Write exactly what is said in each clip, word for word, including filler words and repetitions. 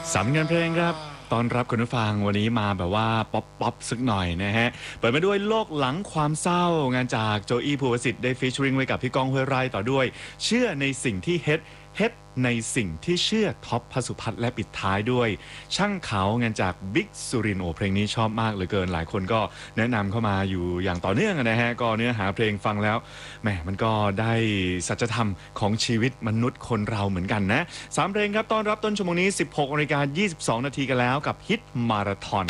สำเงินเพลงครับตอนรับคุณผู้ฟังวันนี้มาแบบว่าป๊อปป๊อปสักหน่อยนะฮะเปิดมาด้วยโลกหลังความเศร้างานจากโจอี้ภูวสิทธิ์ได้ฟีเจอริงไว้กับพี่ก้องห้วยไร่ต่อด้วยเชื่อในสิ่งที่เฮ็ดเฮ็ดในสิ่งที่เชื่อท็อปพสุพัฒน์และปิดท้ายด้วยช่างเขางานจากบิ๊กสุรินโอเพลงนี้ชอบมากเหลือเกินหลายคนก็แนะนำเข้ามาอยู่อย่างต่อเนื่องนะฮะก็เนื้อหาเพลงฟังแล้วแหมมันก็ได้สัจธรรมของชีวิตมนุษย์คนเราเหมือนกันนะสามเพลงครับต้อนรับต้นชั่วโมงนี้ สิบหกนาฬิกายี่สิบสองนาทีกันแล้วกับฮิตมาราธอน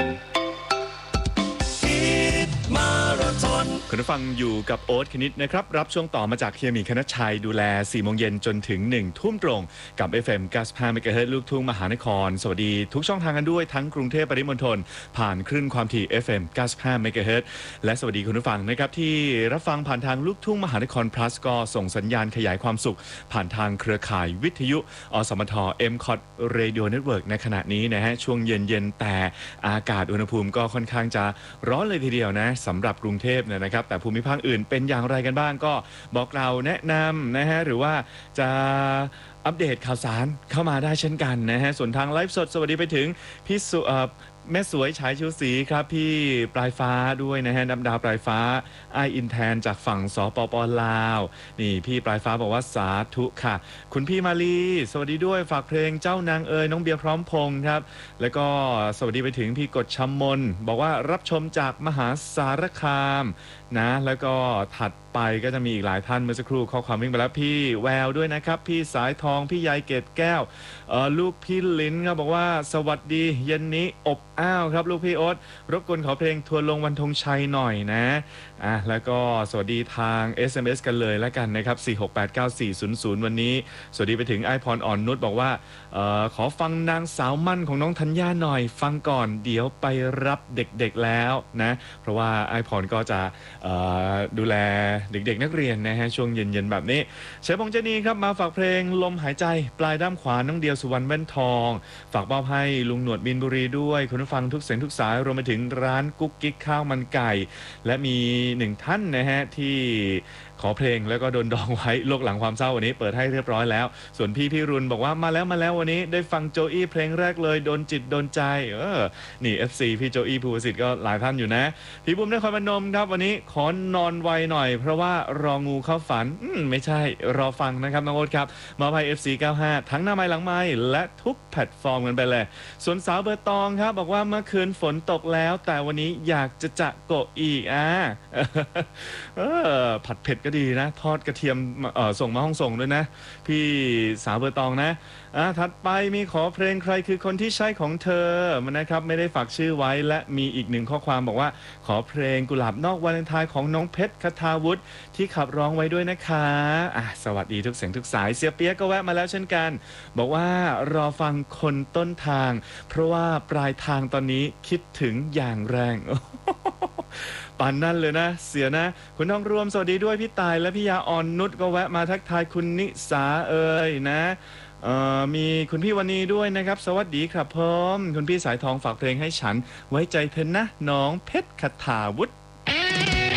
คุณผู้ฟังอยู่กับโอ๊ตคณิตนะครับรับช่วงต่อมาจากเฮียหมีคณชัยดูแลสี่โมงเย็นจนถึงหนึ่งทุ่มตรงกับ เอฟ เอ็ม เก้าสิบห้า เมกะเฮิรตซ์ลูกทุ่งมหานครสวัสดีทุกช่องทางกันด้วยทั้งกรุงเทพปริมณฑลผ่านคลื่นความถี่ เอฟ เอ็ม เก้าสิบห้า เมกะเฮิรตซ์และสวัสดีคุณผู้ฟังนะครับที่รับฟังผ่านทางลูกทุ่งมหานคร plus ก็ส่งสัญญาณขยายความสุขผ่านทางเครือข่ายวิทยุอสมท เอ็ม คอท Radio Network ในขณะนี้นะฮะช่วงเย็นๆแต่อากาศอุณหภูมิก็ค่อนข้างจะร้อนเลยทีเดียวนะสำหรับกรุงเทพเนี่ยนะครับแต่ภูมิภาคอื่นเป็นอย่างไรกันบ้างก็บอกเราแนะนำนะฮะหรือว่าจะอัปเดตข่าวสารเข้ามาได้เช่นกันนะฮะส่วนทางไลฟ์สดสวัสดีไปถึงพี่สุแม่สวยฉายชิวศรีครับพี่ปลายฟ้าด้วยนะฮะดำดาวปลายฟ้าไออินแทนจากฝั่งสปปลาวนี่พี่ปลายฟ้าบอกว่าสาธุค่ะคุณพี่มาลีสวัสดีด้วยฝากเพลงเจ้านางเอ๋ยน้องเบียร์พร้อมพงษ์ครับแล้วก็สวัสดีไปถึงพี่กฎชมนบอกว่ารับชมจากมหาสารคามนะแล้วก็ถัดไปก็จะมีอีกหลายท่านเมื่อสักครู่ข้อความวิ่งไปแล้วพี่แววด้วยนะครับพี่สายทองพี่ยายเกตแก้วเอ่อลูกพี่ลิ้นครับบอกว่าสวัสดีเย็นนี้อบอ้าวครับลูกพี่โอ๊ตรบกวนขอเพลงทวนลงวันธงชัยหน่อยนะอ่ะแล้วก็สวัสดีทาง เอส เอ็ม เอส กันเลยแล้วกันนะครับสี่ หก แปด เก้า สี่ ศูนย์ ศูนย์วันนี้สวัสดีไปถึงไอพรอ่อนนุชบอกว่าเอ่อขอฟังนางสาวมั่นของน้องธัญญาหน่อยฟังก่อนเดี๋ยวไปรับเด็กๆแล้วนะเพราะว่าไอพรก็จะเอ่อดูแลเด็กๆนักเรียนนะฮะช่วงเย็นๆแบบนี้เชฟพงษ์เจนีครับมาฝากเพลงลมหายใจปลายด้ามขวาน้องเดียวสุวรรณแว่นทองฝากมอบให้ลุงหนวดบินบุรีด้วยคุณผู้ฟังทุกเสียงทุกสายรวมไปถึงร้านกุ๊กกิ๊กข้าวมันไก่และมีหนึ่งท่านนะฮะที่ขอเพลงแล้วก็โดนดองไว้โลกหลังความเศร้าวันนี้เปิดให้เรียบร้อยแล้วส่วนพี่พี่รุนบอกว่ามาแล้วมาแล้ววันนี้ได้ฟังโจอี้เพลงแรกเลยโดนจิตโดนใจเออนี่ เอฟ ซี พี่โจอี้ภูวสิทธิ์ก็หลายท่านอยู่นะพี่บุ้มนครพนมครับวันนี้ขอนอนไวหน่อยเพราะว่ารองูเข้าฝันอืมไม่ใช่รอฟังนะครับน้องโอ๊ตครับมาไป เอฟ ซี เก้าสิบห้าทั้งหน้าไม้หลังไม้และทุกแพลตฟอร์มกันไปเลยส่วนสาวเบอร์ตองครับบอกว่าเมื่อคืนฝนตกแล้วแต่วันนี้อยากจะจะโกะอีกอ่ะเออผัดเผ็ดก็ดีนะทอดกระเทียมเอ่อส่งมาห้องส่งด้วยนะพี่สาวเบอร์ตองนะอ่ะถัดไปมีขอเพลงใครคือคนที่ใช่ของเธอมันนะครับไม่ได้ฝากชื่อไว้และมีอีกหนึ่งข้อความบอกว่าขอเพลงกุหลาบนอกวาเลนไทน์ของน้องเพชรคทาวุฒิที่ขับร้องไว้ด้วยนะคะอ่ะสวัสดีทุกเสียงทุกสายเสียเปียกก็แวะมาแล้วเช่นกันบอกว่ารอฟังคนต้นทางเพราะว่าปลายทางตอนนี้คิดถึงอย่างแรงปานนั่นเลยนะเสียนะคุณทองรวมสวัสดีด้วยพี่ตายและพี่ยาอ่อนนุชก็แวะมาทักทายคุณนิสาเอ่ยนะเอ่อมีคุณพี่วันนี้ด้วยนะครับสวัสดีครับผมคุณพี่สายทองฝากเพลงให้ฉันไว้ใจเธอนะน้องเพชรคทาวุฒิ